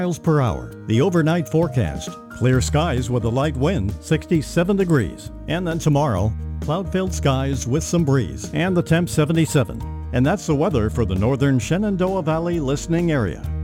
miles per hour. The overnight forecast, clear skies with a light wind, 67 degrees. And then tomorrow, cloud-filled skies with some breeze, and the temp 77. And that's the weather for the northern Shenandoah Valley listening area.